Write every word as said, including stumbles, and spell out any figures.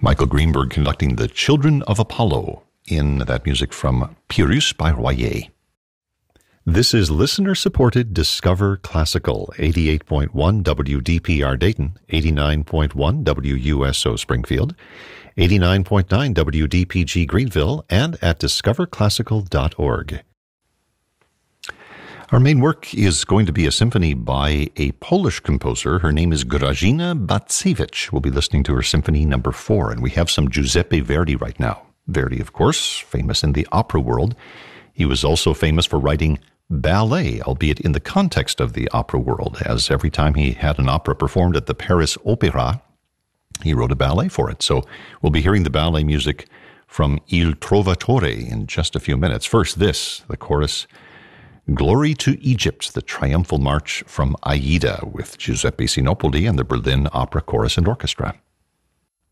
Michael Greenberg conducting The Children of Apollo in that music from Pyrrhus by Royer. This is listener-supported Discover Classical, eighty-eight point one W D P R Dayton, eighty-nine point one W U S O Springfield, eighty-nine point nine W D P G Greenville, and at discover classical dot org. Our main work is going to be a symphony by a Polish composer. Her name is Grażyna Bacewicz. We'll be listening to her symphony number four, and we have some Giuseppe Verdi right now. Verdi, of course, famous in the opera world. He was also famous for writing ballet, albeit in the context of the opera world, as every time he had an opera performed at the Paris Opera, he wrote a ballet for it. So we'll be hearing the ballet music from Il Trovatore in just a few minutes. First, this, the chorus, Glory to Egypt, the triumphal march from Aida with Giuseppe Sinopoli and the Berlin Opera Chorus and Orchestra.